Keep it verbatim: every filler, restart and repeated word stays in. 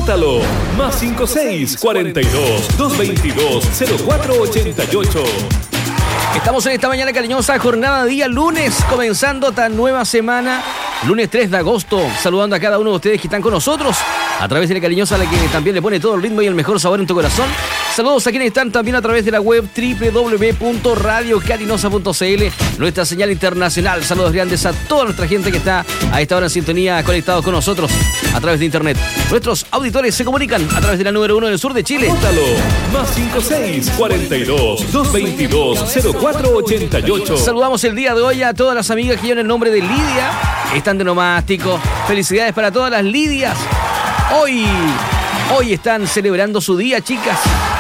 Anótalo. Más cinco seis cuarenta y dos, doscientos veintidós, cero cuatro ochenta y ocho. Estamos en esta mañana cariñosa, jornada día lunes, comenzando esta nueva semana, lunes tres de agosto, saludando a cada uno de ustedes que están con nosotros, a través de la cariñosa, a la que también le pone todo el ritmo y el mejor sabor en tu corazón. Saludos a quienes están también a través de la web doble u doble u doble u punto radio carinosa punto c l, nuestra señal internacional. Saludos grandes a toda nuestra gente que está a esta hora en sintonía, conectados con nosotros a través de internet. Nuestros auditores se comunican a través de la número uno del sur de Chile. Anótalo. Más cinco seis cuarenta y dos, doscientos veintidós, cero cuatro ochenta y ocho. Saludamos el día de hoy a todas las amigas que llevan el nombre de Lidia, están de nomástico. Felicidades para todas las Lidias. Hoy, hoy están celebrando su día, chicas.